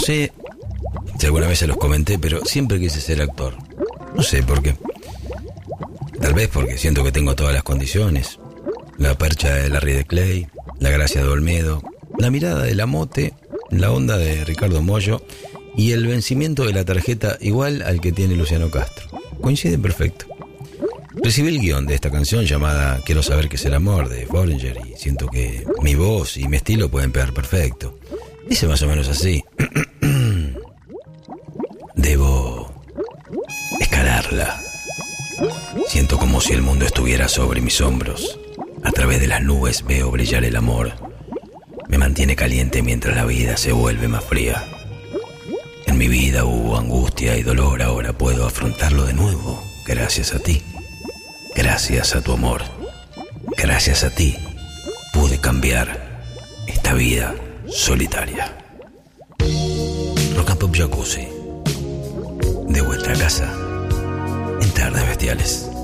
sé si alguna vez se los comenté, pero siempre quise ser actor. No sé por qué. Tal vez porque siento que tengo todas las condiciones. La percha de Larry de Clay, la gracia de Olmedo, la mirada de Lamote, la onda de Ricardo Mollo y el vencimiento de la tarjeta igual al que tiene Luciano Castro. Coinciden perfecto. Recibí el guión de esta canción llamada Quiero saber qué es el amor de Bollinger y siento que mi voz y mi estilo pueden pegar perfecto. Dice más o menos así. Debo escalarla. Siento como si el mundo estuviera sobre mis hombros. A través de las nubes veo brillar el amor. Me mantiene caliente mientras la vida se vuelve más fría. En mi vida hubo angustia y dolor, ahora puedo afrontarlo de nuevo, gracias a ti. Gracias a tu amor. Gracias a ti pude cambiar esta vida solitaria. Rock and Pop Jacuzzi. De vuestra casa en Tardes Bestiales.